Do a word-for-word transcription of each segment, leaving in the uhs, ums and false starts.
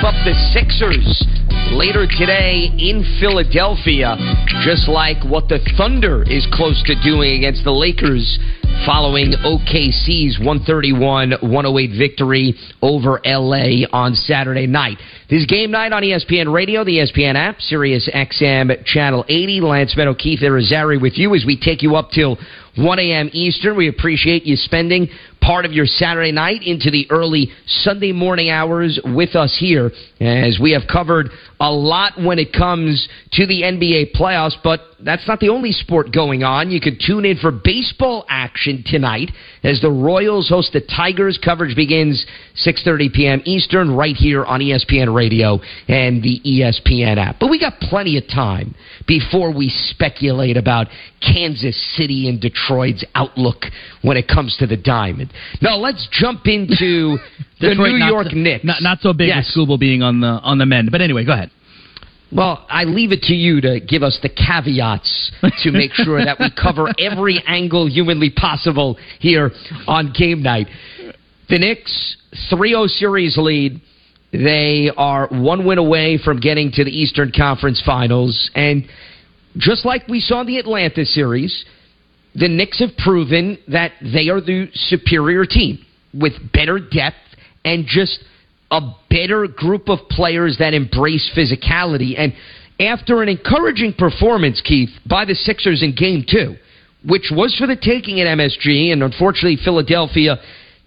up the Sixers later today in Philadelphia, just like what the Thunder is close to doing against the Lakers following O K C's one thirty-one one oh eight victory over L A on Saturday night. This is Game Night on E S P N Radio, the E S P N app, Sirius X M Channel eighty. Lance Meadow, Keith Irizarry with you as we take you up till one a.m. Eastern. We appreciate you spending part of your Saturday night into the early Sunday morning hours with us here, as we have covered a lot when it comes to the N B A playoffs, but that's not the only sport going on. You could tune in for baseball action tonight as the Royals host the Tigers. Coverage begins six thirty p.m. Eastern right here on E S P N Radio and the E S P N app. But we got plenty of time before we speculate about Kansas City and Detroit's outlook when it comes to the Diamond. Now, let's jump into the Detroit, New York so, Knicks. Not, not so big yes. with Scooble being on the on the mend. But anyway, go ahead. Well, I leave it to you to give us the caveats to make sure that we cover every angle humanly possible here on Game Night. The Knicks, three oh series lead. They are one win away from getting to the Eastern Conference Finals. And just like we saw in the Atlanta series, the Knicks have proven that they are the superior team with better depth and just a better group of players that embrace physicality. And after an encouraging performance, Keith, by the Sixers in Game two, which was for the taking at M S G, and unfortunately Philadelphia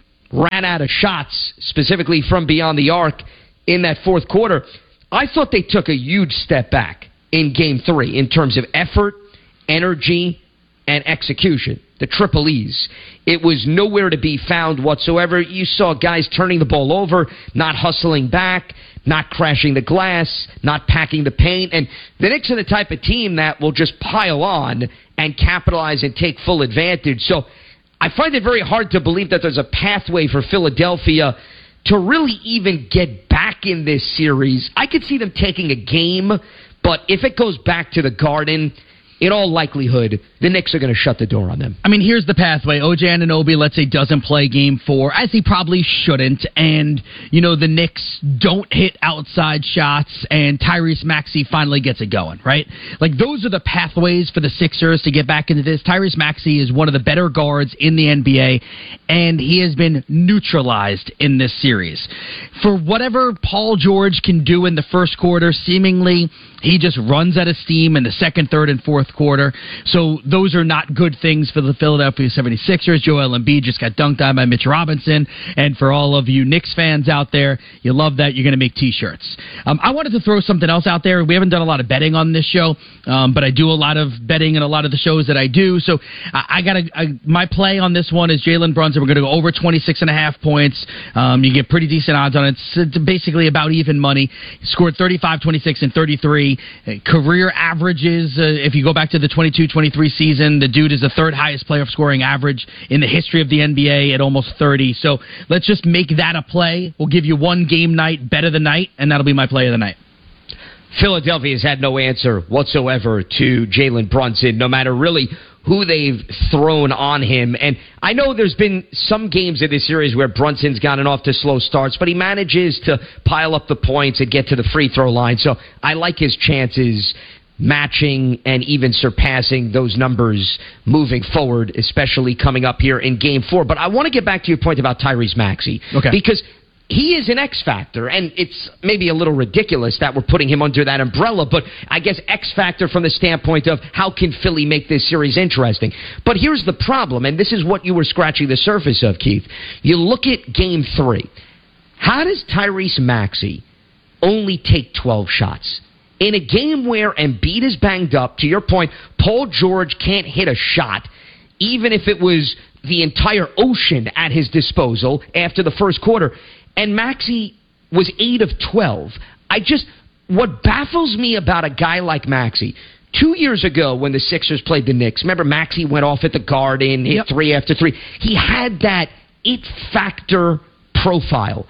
ran out of shots, specifically from beyond the arc in that fourth quarter, I thought they took a huge step back in Game three in terms of effort, energy, and execution, the triple E's. It was nowhere to be found whatsoever. You saw guys turning the ball over, not hustling back, not crashing the glass, not packing the paint. And the Knicks are the type of team that will just pile on and capitalize and take full advantage. So I find it very hard to believe that there's a pathway for Philadelphia to really even get back in this series. I could see them taking a game, but if it goes back to the Garden, in all likelihood, the Knicks are going to shut the door on them. I mean, here's the pathway. O J Anunoby, let's say, doesn't play game four, as he probably shouldn't. And, you know, the Knicks don't hit outside shots, and Tyrese Maxey finally gets it going, right? Like, those are the pathways for the Sixers to get back into this. Tyrese Maxey is one of the better guards in the N B A, and he has been neutralized in this series. For whatever Paul George can do in the first quarter, seemingly he just runs out of steam in the second, third, and fourth quarter. So those are not good things for the Philadelphia seventy-sixers. Joel Embiid just got dunked on by Mitch Robinson. And for all of you Knicks fans out there, you love that. You're going to make T-shirts. Um, I wanted to throw something else out there. We haven't done a lot of betting on this show, um, but I do a lot of betting in a lot of the shows that I do. So I, I got a, my play on this one is Jalen Brunson. We're going to go over twenty-six and a half points. Um, you get pretty decent odds on it. It's basically about even money. He scored thirty-five, twenty-six, and thirty-three. Career averages, uh, if you go back to the twenty-two twenty-three season, the dude is the third highest playoff scoring average in the history of the N B A at almost thirty. So let's just make that a play. We'll give you one game night, bet of the night, and that'll be my play of the night. Philadelphia has had no answer whatsoever to Jalen Brunson, no matter really who they've thrown on him. And I know there's been some games in this series where Brunson's gotten off to slow starts, but he manages to pile up the points and get to the free throw line. So I like his chances matching and even surpassing those numbers moving forward, especially coming up here in Game four. But I want to get back to your point about Tyrese Maxey. Okay. Because he is an X factor, and it's maybe a little ridiculous that we're putting him under that umbrella, but I guess X factor from the standpoint of how can Philly make this series interesting. But here's the problem, and this is what you were scratching the surface of, Keith. You look at Game three. How does Tyrese Maxey only take twelve shots? In a game where Embiid is banged up, to your point, Paul George can't hit a shot, even if it was the entire ocean at his disposal after the first quarter. And Maxey was eight of twelve. I just, what baffles me about a guy like Maxey, two years ago when the Sixers played the Knicks, remember Maxey went off at the Garden, hit yep. three after three. He had that it factor profile.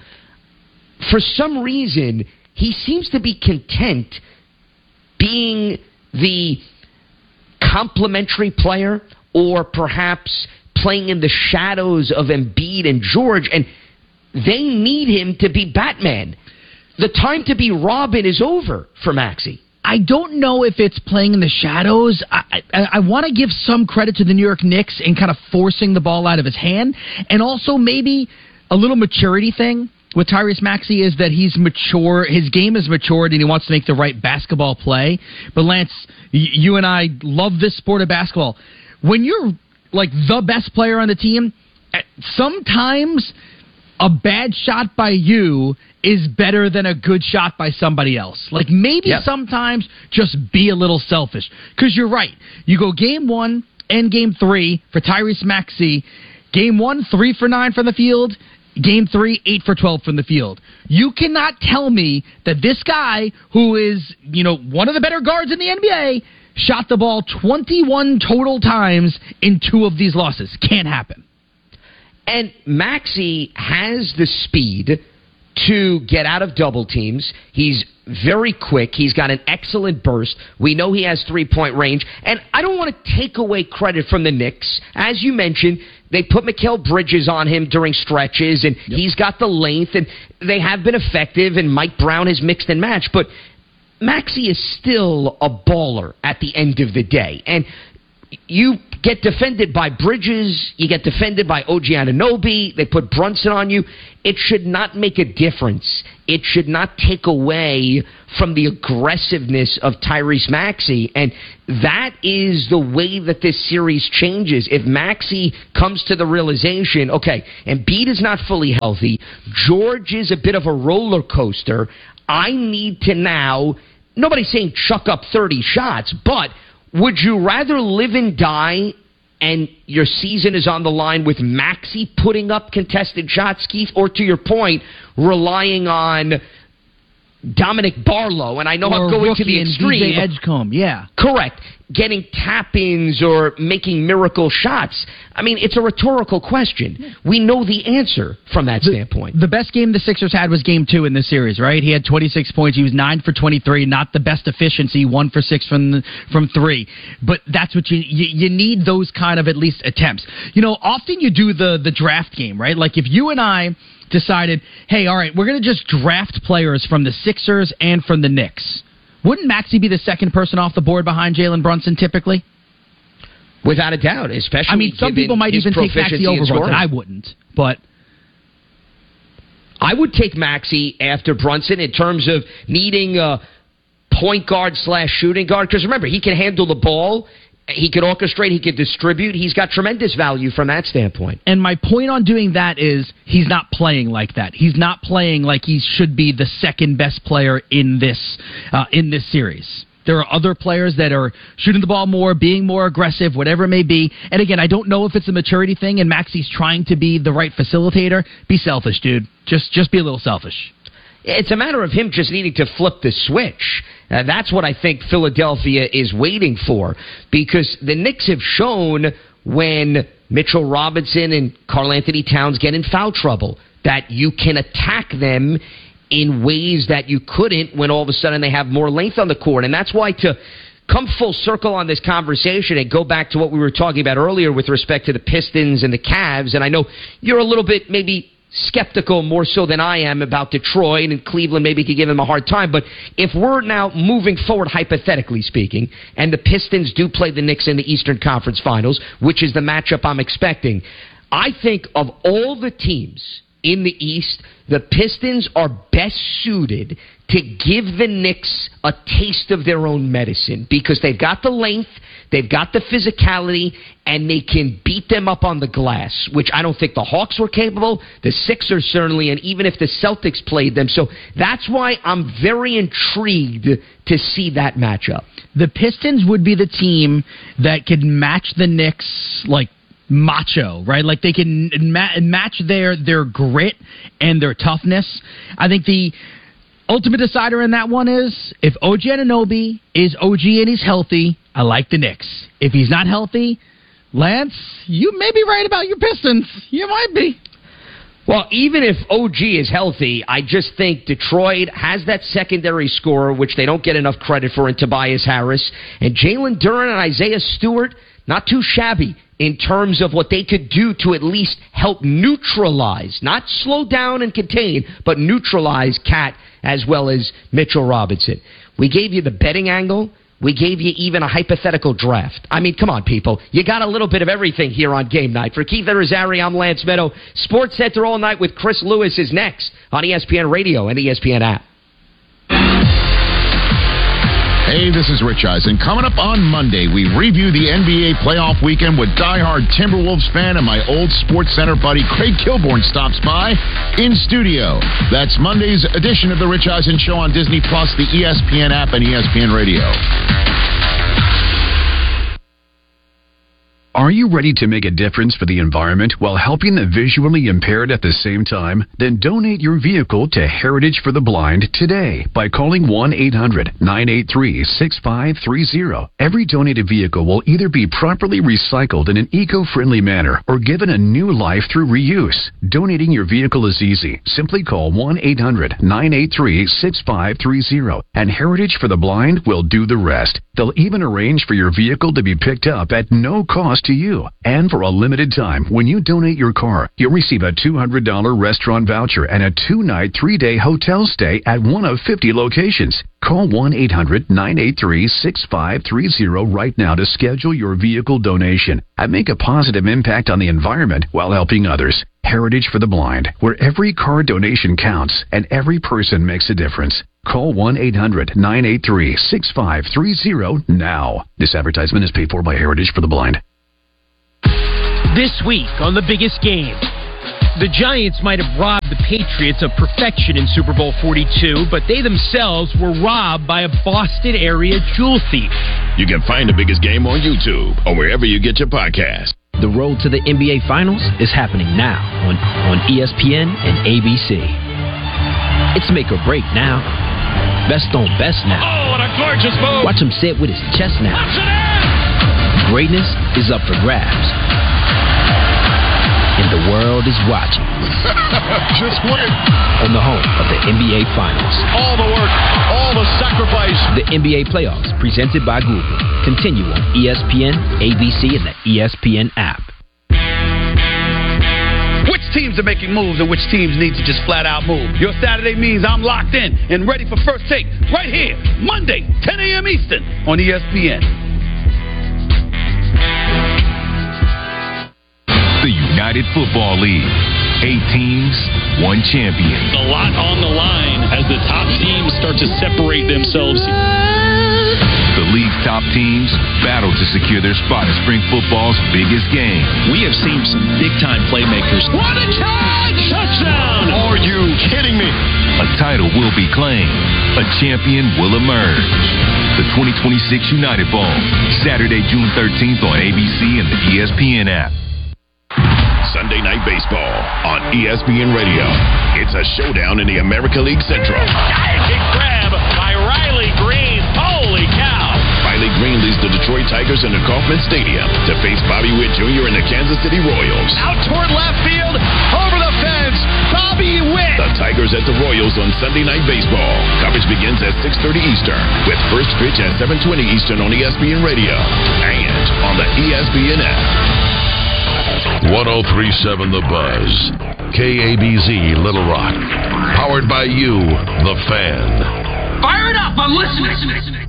For some reason, he seems to be content being the complementary player or perhaps playing in the shadows of Embiid and George, and they need him to be Batman. the time to be Robin is over for Maxey. I don't know if it's playing in the shadows. I, I, I want to give some credit to the New York Knicks in kind of forcing the ball out of his hand, and also maybe a little maturity thing with Tyrese Maxey is that he's mature. His game is matured, and he wants to make the right basketball play. But Lance, y- you and I love this sport of basketball. When you're like the best player on the team, sometimes a bad shot by you is better than a good shot by somebody else. Like, maybe yep. sometimes just be a little selfish. Because you're right. You go game one and game three for Tyrese Maxey. Game one, three for nine from the field. Game three, eight for twelve from the field. You cannot tell me that this guy, who is, you know, one of the better guards in the N B A, shot the ball twenty-one total times in two of these losses. Can't happen. And Maxey has the speed to get out of double teams. He's very quick. He's got an excellent burst. We know he has three-point range. And I don't want to take away credit from the Knicks. As you mentioned, they put Mikal Bridges on him during stretches, and yep. he's got the length, and they have been effective, and Mike Brown has mixed and matched. But Maxey is still a baller at the end of the day. And you get defended by Bridges, you get defended by O G Anunoby, they put Brunson on you. It should not make a difference. It should not take away from the aggressiveness of Tyrese Maxey. And that is the way that this series changes. If Maxey comes to the realization, okay, Embiid is not fully healthy, George is a bit of a roller coaster, I need to now, nobody's saying chuck up thirty shots, but would you rather live and die and your season is on the line with Maxey putting up contested shots, Keith, or to your point, relying on Dominic Barlow, and I know or I'm going to the extreme. Edgecombe, yeah. Correct. Getting tap-ins or making miracle shots. I mean, it's a rhetorical question. We know the answer from that the, standpoint. The best game the Sixers had was game two in this series, right? He had twenty-six points. He was nine for twenty-three. Not the best efficiency, one for six from the, from three. But that's what you, you you need, those kind of at least attempts. You know, often you do the the draft game, right? Like if you and I decided, hey, all right, we're going to just draft players from the Sixers and from the Knicks. Wouldn't Maxey be the second person off the board behind Jalen Brunson typically? Without a doubt, especially. I mean, some people might even take Maxey over Brunson. I wouldn't, but I would take Maxey after Brunson in terms of needing a point guard slash shooting guard. Because remember, he can handle the ball. He could orchestrate. He could distribute. He's got tremendous value from that standpoint. And my point on doing that is he's not playing like that. He's not playing like he should be the second best player in this uh, in this series. There are other players that are shooting the ball more, being more aggressive, whatever it may be. And again, I don't know if it's a maturity thing and Maxey's trying to be the right facilitator. Be selfish, dude. Just just be a little selfish. It's a matter of him just needing to flip the switch. Uh, that's what I think Philadelphia is waiting for, because the Knicks have shown when Mitchell Robinson and Karl Anthony Towns get in foul trouble that you can attack them in ways that you couldn't when all of a sudden they have more length on the court. And that's why, to come full circle on this conversation and go back to what we were talking about earlier with respect to the Pistons and the Cavs, and I know you're a little bit maybe skeptical more so than I am about Detroit, and Cleveland maybe could give them a hard time, but if we're now moving forward, hypothetically speaking, and the Pistons do play the Knicks in the Eastern Conference Finals, which is the matchup I'm expecting, I think of all the teams in the East, the Pistons are best suited to give the Knicks a taste of their own medicine, because they've got the length, they've got the physicality, and they can beat them up on the glass, which I don't think the Hawks were capable, the Sixers certainly, and even if the Celtics played them. So that's why I'm very intrigued to see that matchup. The Pistons would be the team that could match the Knicks, like, macho, right? Like they can ma- match their their grit and their toughness. I think the ultimate decider in that one is if O G Anunoby is O G and he's healthy, I like the Knicks. If he's not healthy, Lance, you may be right about your Pistons. You might be. Well, even if O G is healthy, I just think Detroit has that secondary scorer, which they don't get enough credit for, in Tobias Harris. And Jalen Duren and Isaiah Stewart, not too shabby in terms of what they could do to at least help neutralize, not slow down and contain, but neutralize Cat as well as Mitchell Robinson. We gave you the betting angle. We gave you even a hypothetical draft. I mean, come on, people. You got a little bit of everything here on Game Night. For Keith Irizarry, I'm Lance Meadow. Sports Center all night with Chris Lewis is next on E S P N Radio and E S P N app. Hey, this is Rich Eisen. Coming up on Monday, we review the N B A playoff weekend with diehard Timberwolves fan and my old Sports Center buddy Craig Kilborn stops by in studio. That's Monday's edition of the Rich Eisen Show on Disney Plus, the E S P N app, and E S P N Radio. Are you ready to make a difference for the environment while helping the visually impaired at the same time? Then donate your vehicle to Heritage for the Blind today by calling one eight hundred nine eight three six five three zero. Every donated vehicle will either be properly recycled in an eco-friendly manner or given a new life through reuse. Donating your vehicle is easy. Simply call one eight hundred nine eight three six five three zero and Heritage for the Blind will do the rest. They'll even arrange for your vehicle to be picked up at no cost to you. And for a limited time, when you donate your car, you'll receive a two hundred dollars restaurant voucher and a two-night, three-day hotel stay at one of fifty locations. Call one eight hundred nine eight three six five three zero right now to schedule your vehicle donation and make a positive impact on the environment while helping others. Heritage for the Blind, where every car donation counts and every person makes a difference. Call one eight hundred nine eight three six five three zero now. This advertisement is paid for by Heritage for the Blind. This week on The Biggest Game, the Giants might have robbed the Patriots of perfection in Super Bowl forty-two, but they themselves were robbed by a Boston area jewel thief. You can find The Biggest Game on YouTube or wherever you get your podcast. The road to the N B A Finals is happening now on, on E S P N and A B C. It's make or break now. Best on best now. Oh, what a gorgeous move! Watch him sit with his chest now. Greatness is up for grabs. And the world is watching. Just win. On the home of the N B A Finals. All the work, all the sacrifice. The N B A Playoffs, presented by Google. Continue on E S P N, A B C, and the E S P N app. Which teams are making moves and which teams need to just flat out move? Your Saturday means I'm locked in and ready for First Take right here, Monday, ten a.m. Eastern on E S P N. The United Football League. Eight teams, one champion. A lot on the line as the top teams start to separate themselves. The league's top teams battle to secure their spot at spring football's biggest game. We have seen some big-time playmakers. What a catch! Touchdown! Are you kidding me? A title will be claimed. A champion will emerge. The twenty twenty-six United Bowl, Saturday, June thirteenth on A B C and the E S P N app. Sunday Night Baseball on E S P N Radio. It's a showdown in the America League Central. Gigantic grab by Riley Green. Holy cow! Riley Green leads the Detroit Tigers into Kauffman Stadium to face Bobby Witt Junior and the Kansas City Royals. Out toward left field, over the fence, Bobby Witt. The Tigers at the Royals on Sunday Night Baseball. Coverage begins at six thirty Eastern, with first pitch at seven twenty Eastern on E S P N Radio and on the E S P N app. one oh three point seven The Buzz. K A B Z Little Rock. Powered by you, the fan. Fire it up! I'm listening!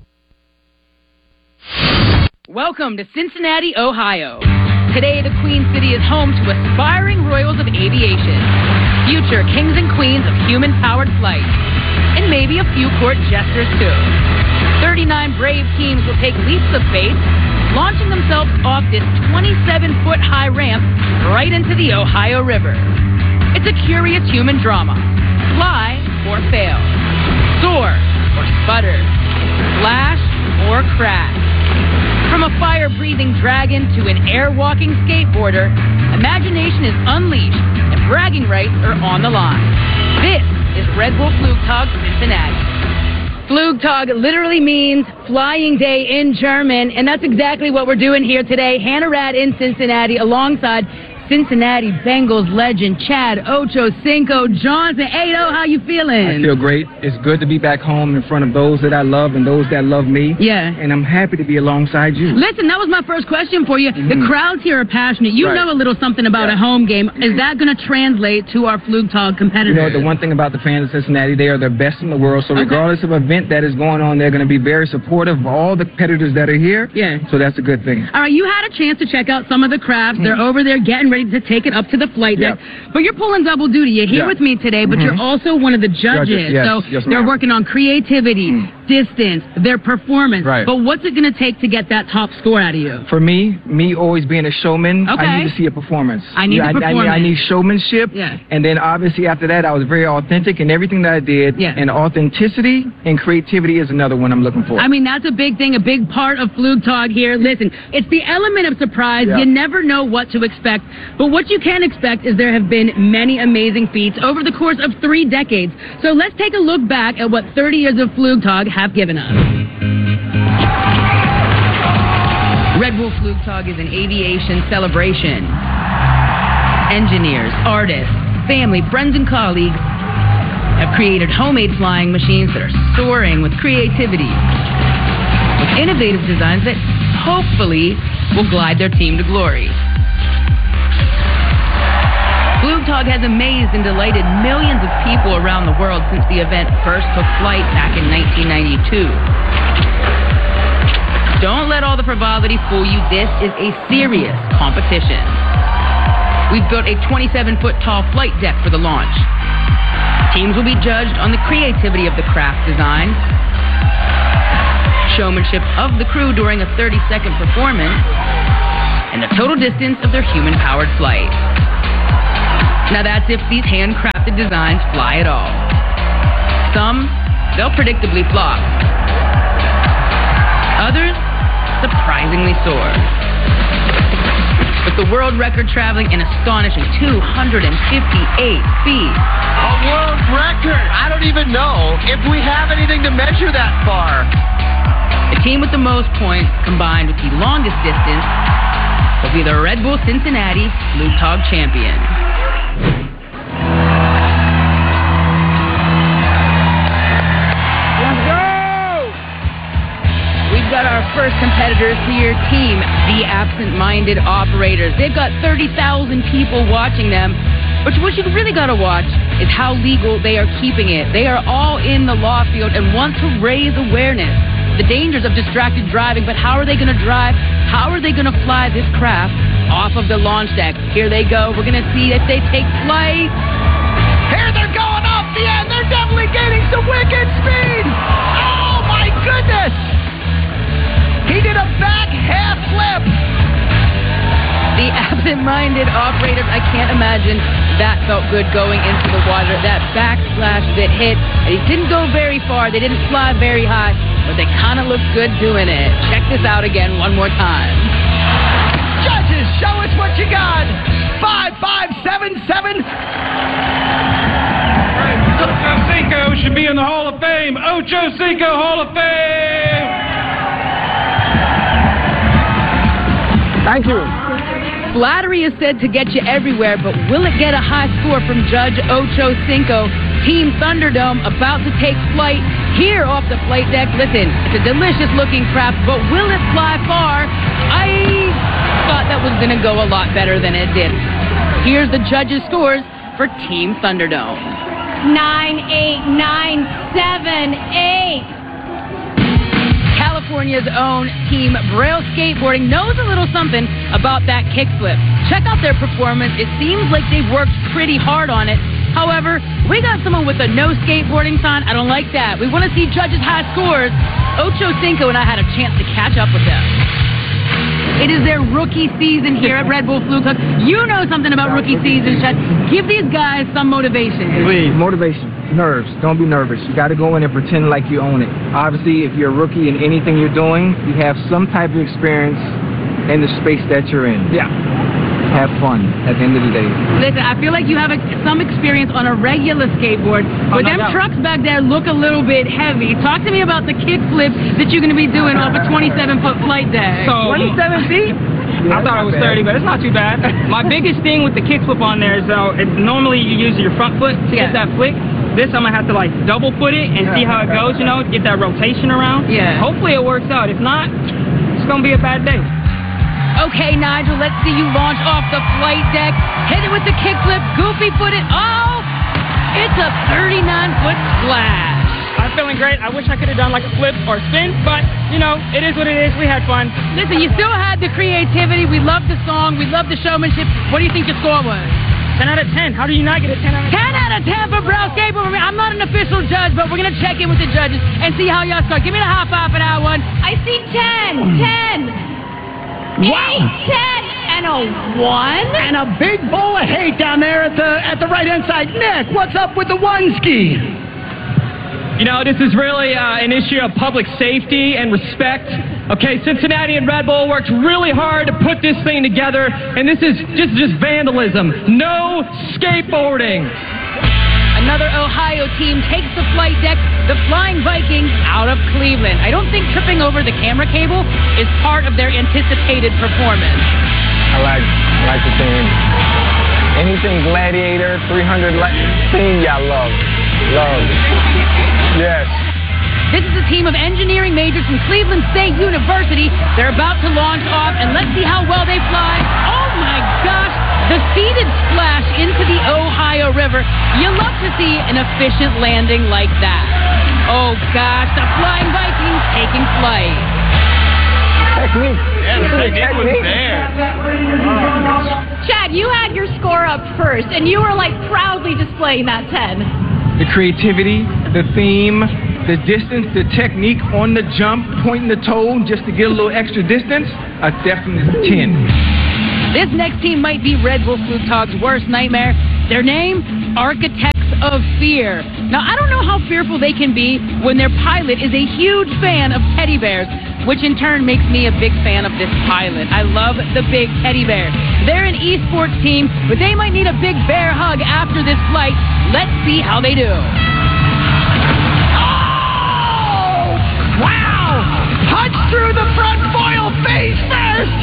Welcome to Cincinnati, Ohio. Today, the Queen City is home to aspiring royals of aviation, future kings and queens of human-powered flight, and maybe a few court jesters, too. thirty-nine brave teams will take leaps of faith, launching themselves off this twenty-seven foot high ramp right into the Ohio River. It's a curious human drama. Fly or fail. Soar or sputter. Splash or crash. From a fire-breathing dragon to an air-walking skateboarder, imagination is unleashed and bragging rights are on the line. This is Red Bull Flugtag Cincinnati. Flugtag literally means flying day in German, and that's exactly what we're doing here today. Hannah Rad in Cincinnati alongside Cincinnati Bengals legend Chad Ochocinco Johnson. Hey, oh, how you feeling? I feel great. It's good to be back home in front of those that I love and those that love me. Yeah. And I'm happy to be alongside you. Listen, that was my first question for you. Mm-hmm. The crowds here are passionate. You right. know a little something about yeah. a home game. Is that going to translate to our Flugtag competitors? You know, the one thing about the fans of Cincinnati, they are the best in the world. So okay. regardless of event that is going on, they're going to be very supportive of all the competitors that are here. Yeah. So that's a good thing. All right, you had a chance to check out some of the crafts. Mm-hmm. They're over there getting ready to take it up to the flight deck. Yep. But you're pulling double duty. You're here yep. with me today, but mm-hmm. you're also one of the judges. judges yes. So yes, they're ma'am. working on creativity, mm. distance, their performance. Right. But what's it going to take to get that top score out of you? For me, me always being a showman, okay. I need to see a performance. I need yeah, the I, performance. I, need, I need showmanship. Yeah. And then obviously after that, I was very authentic in everything that I did. Yeah. And authenticity and creativity is another one I'm looking for. I mean, that's a big thing, a big part of Flugtag here. Listen, it's the element of surprise. Yeah. You never know what to expect. But what you can expect is there have been many amazing feats over the course of three decades. So let's take a look back at what thirty years of Flugtag have given us. Red Bull Flugtag is an aviation celebration. Engineers, artists, family, friends, and colleagues have created homemade flying machines that are soaring with creativity, with innovative designs that hopefully will glide their team to glory. Flugtag has amazed and delighted millions of people around the world since the event first took flight back in nineteen ninety-two. Don't let all the frivolity fool you. This is a serious competition. We've built a twenty-seven foot tall flight deck for the launch. Teams will be judged on the creativity of the craft design, showmanship of the crew during a thirty second performance, and the total distance of their human-powered flight. Now that's if these handcrafted designs fly at all. Some, they'll predictably flop. Others, surprisingly soar. With the world record traveling an astonishing two hundred fifty-eight feet. A world record! I don't even know if we have anything to measure that far. The team with the most points, combined with the longest distance, will be the Red Bull Cincinnati Flugtag champion. Let's go! We've got our first competitors here, team The Absent-Minded Operators. They've got thirty thousand people watching them. But what you really got to watch is how legal they are keeping it. They are all in the law field and want to raise awareness. The dangers of distracted driving, but how are they going to drive? How are they going to fly this craft off of the launch deck? Here they go. We're going to see if they take flight. Here they're going off the end. They're definitely gaining some wicked speed. Oh, my goodness. He did a back half flip. The absent-minded operators, I can't imagine that felt good going into the water. That backsplash that hit, they didn't go very far. They didn't fly very high, but they kind of looked good doing it. Check this out again one more time. Judges, show us what you got. Five, five, seven, seven. Ochocinco should be in the Hall of Fame. Ochocinco Hall of Fame. Thank you. Flattery is said to get you everywhere, but will it get a high score from Judge Ochocinco? Team Thunderdome about to take flight here off the flight deck. Listen, it's a delicious-looking craft, but will it fly far? I thought that was going to go a lot better than it did. Here's the judges' scores for Team Thunderdome. Nine, eight, nine, seven, eight. California's own Team Braille Skateboarding knows a little something about that kickflip. Check out their performance. It seems like they've worked pretty hard on it. However, we got someone with a no skateboarding sign. I don't like that. We want to see judges' high scores. Ochocinco and I had a chance to catch up with them. It is their rookie season here at Red Bull Flugtag. You know something about rookie season, Chet. Give these guys some motivation. Please. Motivation. Nerves. Don't be nervous. You got to go in and pretend like you own it. Obviously, if you're a rookie in anything you're doing, you have some type of experience in the space that you're in. Yeah. Have fun at the end of the day. Listen, I feel like you have a, some experience on a regular skateboard, but oh, no, them no. trucks back there look a little bit heavy. Talk to me about the kickflip that you're going to be doing off a twenty-seven foot flight deck. So, twenty-seven feet? Yeah, I thought it was not bad. thirty, but it's not too bad. My biggest thing with the kickflip on there is, though, it, normally you use your front foot to Yeah. get that flick. This, I'm going to have to, like, double foot it and see how it goes, you know, get that rotation around. Yeah. Hopefully it works out. If not, it's going to be a bad day. Okay, Nigel, let's see you launch off the flight deck. Hit it with the kickflip, goofy foot it. Oh, it's a thirty-nine foot splash. I'm feeling great. I wish I could have done like a flip or a spin, but, you know, it is what it is. We had fun. Listen, you still had the creativity. We love the song. We love the showmanship. What do you think the score was? ten out of ten. How do you not get a ten out of ten? ten out of ten for Bro Skateboard. I'm not an official judge, but we're going to check in with the judges and see how y'all start. Give me the high five for that one. I see ten, ten, eight, ten, and a one. And a big bowl of hate down there at the at the right hand side. Nick, what's up with the one ski? You know, this is really uh, an issue of public safety and respect. Okay, Cincinnati and Red Bull worked really hard to put this thing together, and this is just, just vandalism. No skateboarding. Another Ohio team takes the flight deck, the Flying Vikings, out of Cleveland. I don't think tripping over the camera cable is part of their anticipated performance. I like I like the theme. Anything Gladiator, three hundred le- theme, y'all love. Love. Yes. This is a team of engineering majors from Cleveland State University. They're about to launch off, and let's see how well they fly. Oh my gosh, the seated splash into the Ohio River. You love to see an efficient landing like that. Oh gosh, the Flying Vikings taking flight. Technique. Yeah, the technique was there. Chad, you had your score up first, and you were like proudly displaying that ten. The creativity, the theme, the distance, the technique on the jump, pointing the toe just to get a little extra distance, a definite ten. This next team might be Red Bull Fluke Talk's worst nightmare. Their name, Architects of Fear. Now, I don't know how fearful they can be when their pilot is a huge fan of teddy bears, which in turn makes me a big fan of this pilot. I love the big teddy bear. They're an esports team, but they might need a big bear hug after this flight. Let's see how they do. Oh! Wow! Punch through the front foil face first!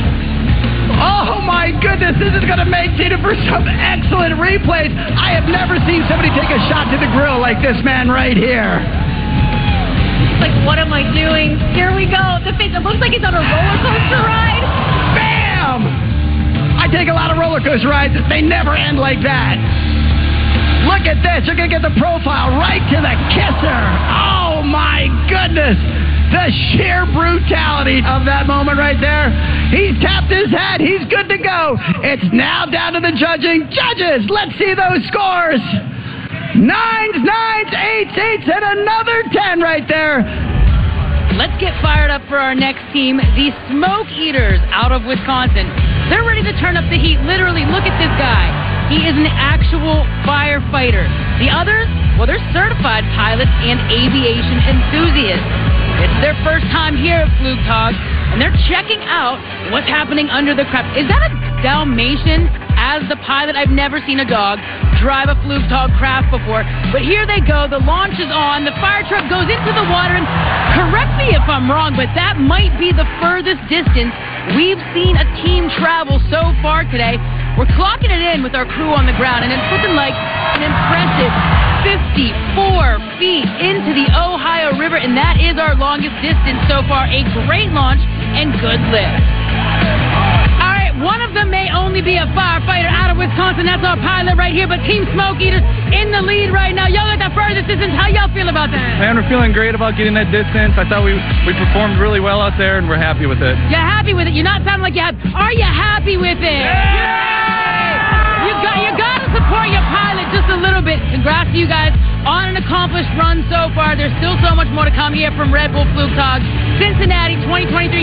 Oh my goodness, this is going to make Tina for some excellent replays. I have never seen somebody take a shot to the grill like this man right here. It's like, what am I doing? Here we go. The face, it looks like he's on a roller coaster ride. Bam! I take a lot of roller coaster rides. They never end like that. Look at this. You're going to get the profile right to the kisser. Oh my goodness. The sheer brutality of that moment right there. He's tapped his head. He's good to go. It's now down to the judging. Judges, let's see those scores. Nines, nines, eights, eights, and another ten right there. Let's get fired up for our next team, the Smoke Eaters out of Wisconsin. They're ready to turn up the heat. Literally, look at this guy. He is an actual firefighter. The others, well, they're certified pilots and aviation enthusiasts. It's their first time here at Fluke Talk, and they're checking out what's happening under the craft. Is that a Dalmatian? As the pilot, I've never seen a dog drive a Fluke Talk craft before. But here they go. The launch is on. The fire truck goes into the water. And correct me if I'm wrong, but that might be the furthest distance we've seen a team travel so far today. We're clocking it in with our crew on the ground, and it's looking like an impressive fifty-four feet into the Ohio River, and that is our longest distance so far. A great launch and good lift. All right, one of them may only be a firefighter out of Wisconsin. That's our pilot right here, but Team Smoke Eaters in the lead right now. Y'all got the furthest distance. How y'all feel about that? Man, we're feeling great about getting that distance. I thought we we performed really well out there, and we're happy with it. You're happy with it? You're not sounding like you have. Are you happy with it? Yeah! You got, you got to support your pilot just a little bit. Congrats to you guys on an accomplished run so far. There's still so much more to come here from Red Bull Fluke Talk. Cincinnati twenty twenty-three